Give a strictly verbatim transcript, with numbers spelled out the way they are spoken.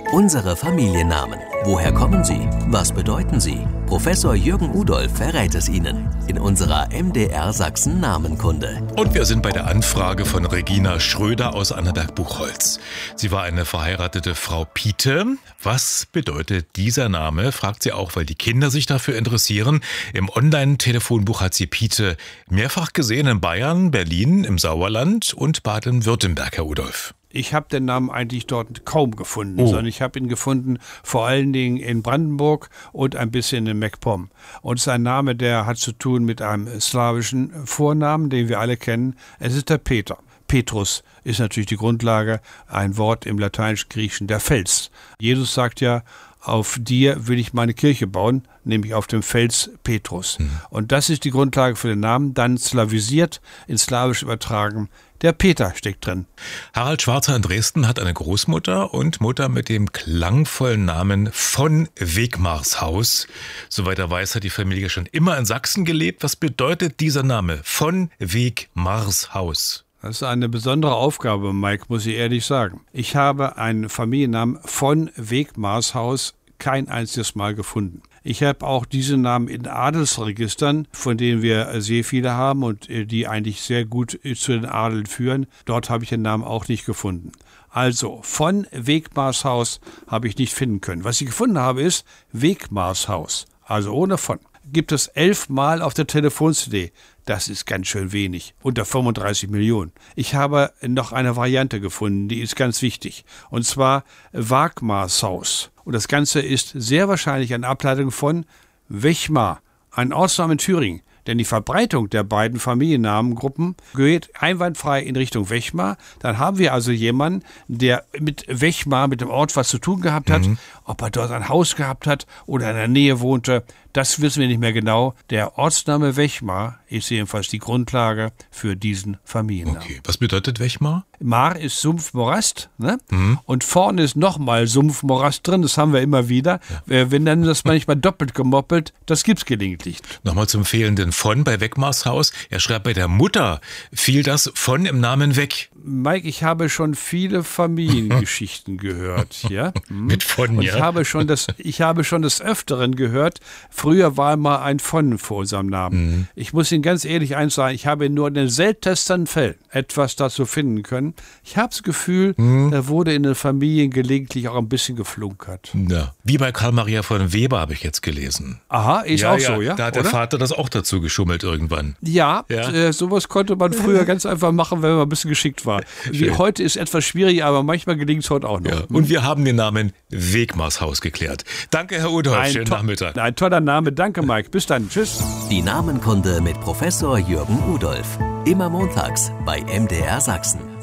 Unsere Familiennamen. Woher kommen sie? Was bedeuten sie? Professor Jürgen Udolph verrät es Ihnen in unserer M D R Sachsen Namenkunde. Und wir sind bei der Anfrage von Regina Schröder aus Annaberg-Buchholz. Sie war eine verheiratete Frau Piete. Was bedeutet dieser Name? Fragt sie auch, weil die Kinder sich dafür interessieren. Im Online-Telefonbuch hat sie Piete mehrfach gesehen in Bayern, Berlin, im Sauerland und Baden-Württemberg, Herr Udolph. Ich habe den Namen eigentlich dort kaum gefunden, Oh. sondern ich habe ihn gefunden vor allen Dingen in Brandenburg und ein bisschen in MacPom. Und es ist ein Name, der hat zu tun mit einem slawischen Vornamen, den wir alle kennen. Es ist der Peter. Petrus ist natürlich die Grundlage, ein Wort im Lateinisch-Griechischen, der Fels. Jesus sagt ja, auf dir will ich meine Kirche bauen, nämlich auf dem Fels Petrus. Mhm. Und das ist die Grundlage für den Namen, dann slavisiert, ins Slawisch übertragen. Der Peter steckt drin. Harald Schwarzer in Dresden hat eine Großmutter und Mutter mit dem klangvollen Namen von Wegmarshaus. Soweit er weiß, hat die Familie schon immer in Sachsen gelebt. Was bedeutet dieser Name von Wegmarshaus? Das ist eine besondere Aufgabe, Mike, muss ich ehrlich sagen. Ich habe einen Familiennamen von Wegmarshaus kein einziges Mal gefunden. Ich habe auch diesen Namen in Adelsregistern, von denen wir sehr viele haben und die eigentlich sehr gut zu den Adeln führen. Dort habe ich den Namen auch nicht gefunden. Also von Wegmarshaus habe ich nicht finden können. Was ich gefunden habe, ist Wegmarshaus, also ohne von. Gibt es elfmal auf der Telefon-C D. Das ist ganz schön wenig, unter fünfunddreißig Millionen. Ich habe noch eine Variante gefunden, die ist ganz wichtig, und zwar Wagmarshaus. Und das Ganze ist sehr wahrscheinlich eine Ableitung von Wechmar, ein Ortsname in Thüringen. Denn die Verbreitung der beiden Familiennamengruppen geht einwandfrei in Richtung Wechmar. Dann haben wir also jemanden, der mit Wechmar, mit dem Ort was zu tun gehabt hat. Mhm. Ob er dort ein Haus gehabt hat oder in der Nähe wohnte, das wissen wir nicht mehr genau. Der Ortsname Wechmar ist jedenfalls die Grundlage für diesen Familiennamen. Okay, was bedeutet Wechmar? Mar ist Sumpfmorast, ne? Mhm. Und vorne ist nochmal Sumpfmorast drin, das haben wir immer wieder. Ja. Wir nennen das manchmal doppelt gemoppelt, das gibt's gelegentlich. Nochmal zum fehlenden von bei Wegmarshaus. Er schreibt, bei der Mutter fiel das von im Namen weg. Mike, ich habe schon viele Familiengeschichten gehört, ja? Mhm. Mit von, Und ja. ich habe schon das, ich habe schon des Öfteren gehört, früher war mal ein von vor unserem Namen. Mhm. Ich muss Ihnen ganz ehrlich eins sagen, ich habe nur in den seltensten Fällen etwas dazu finden können. Ich habe das Gefühl, mhm. da wurde in den Familien gelegentlich auch ein bisschen geflunkert. Ja. Wie bei Karl Maria von Weber habe ich jetzt gelesen. Aha, ist ja, auch ja. so, ja? Da hat Oder? der Vater das auch dazu geschummelt irgendwann. Ja, ja. Äh, sowas konnte man früher ganz einfach machen, wenn man ein bisschen geschickt war. Wie heute ist etwas schwieriger, aber manchmal gelingt es heute auch noch. Ja. Und wir haben den Namen Wegmarshaus geklärt. Danke, Herr Udolph. Schönen to- Nachmittag. Ein toller Name. Danke, Mike. Bis dann. Tschüss. Die Namenkunde mit Professor Jürgen Udolph. Immer montags bei M D R Sachsen.